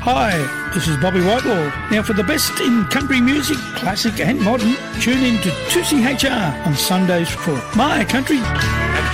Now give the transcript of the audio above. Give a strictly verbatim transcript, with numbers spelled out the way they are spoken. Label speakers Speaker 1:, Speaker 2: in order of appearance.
Speaker 1: Hi, this is Bobby Whitelaw. Now for the best in country music, classic and modern, tune in to two C H R on Sundays for My Country.